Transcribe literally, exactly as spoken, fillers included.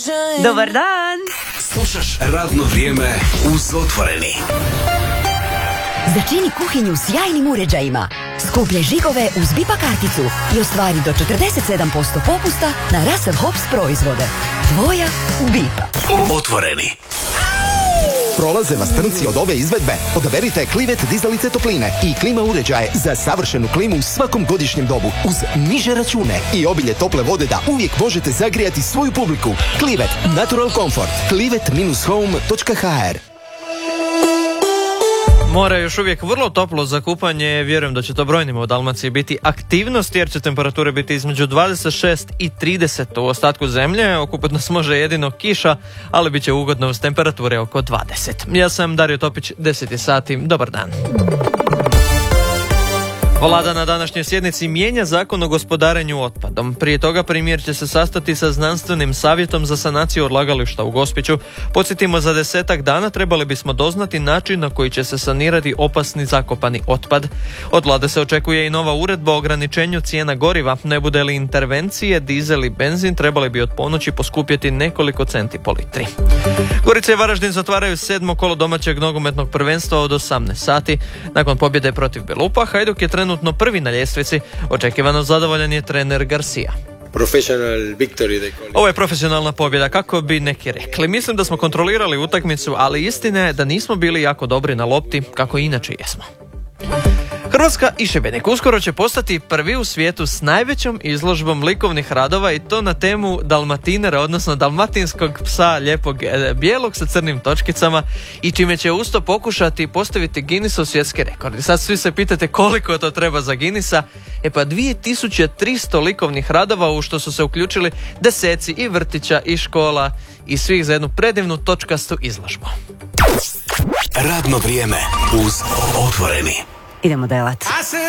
Dobar dan. Slušaš Radno vrijeme uz Otvoreni. Začini kuhinju sjajnim uređajima. Skuplje žigove uz Bipa karticu i ostvari do četrdeset sedam posto popusta na Russell Hobbs proizvode. Tvoja Bipa. Otvoreni. Prolaze vas trnci od ove izvedbe? Odaberite Clivet dizalice topline i klima uređaje za savršenu klimu u svakom godišnjem dobu uz niže račune i obilje tople vode da uvijek možete zagrijati svoju publiku. Clivet Natural Comfort. clivet dash home dot h r. More je još uvijek vrlo toplo za kupanje, vjerujem da će to brojnima u Dalmaciji biti aktivnost jer će temperature biti između dvadeset šest i trideset u ostatku zemlje. Okupati nas može jedino kiša, ali bit će ugodno uz temperature oko dvadeset. Ja sam Dario Topić, deset sati, dobar dan. Vlada na današnjoj sjednici mijenja zakon o gospodarenju otpadom. Prije toga premijer će se sastati sa znanstvenim savjetom za sanaciju odlagališta u Gospiću. Podsjetimo, za desetak dana trebali bismo doznati način na koji će se sanirati opasni zakopani otpad. Od vlade se očekuje i nova uredba o ograničenju cijena goriva. Ne bude li intervencije, dizel i benzin trebali bi od ponoći poskupjeti nekoliko centi po litri. Gorica i Varaždin zatvaraju sedmo kolo domaćeg nogometnog prvenstva od osamnaest sati. Nakon pobjede protiv Belupa, Hajduk je trenutno prvi na ljestvici. Očekivano zadovoljan je trener Garcia. Ovo je profesionalna pobjeda, kako bi neki rekli. Mislim da smo kontrolirali utakmicu, ali istina je da nismo bili jako dobri na lopti, kako inače jesmo. Hrvatska i Šibenik uskoro će postati prvi u svijetu s najvećom izložbom likovnih radova i to na temu dalmatinera, odnosno dalmatinskog psa lijepog bijelog sa crnim točkicama i čime će usto pokušati postaviti Guinnessov svjetski rekord. I sad svi se pitate koliko to treba za Guinnessa. E pa dvije tisuće tristo likovnih radova u što su se uključili deseci i vrtića i škola i svih za jednu predivnu točkastu izložbu. Radno vrijeme uz Otvoreni. Idemo delat.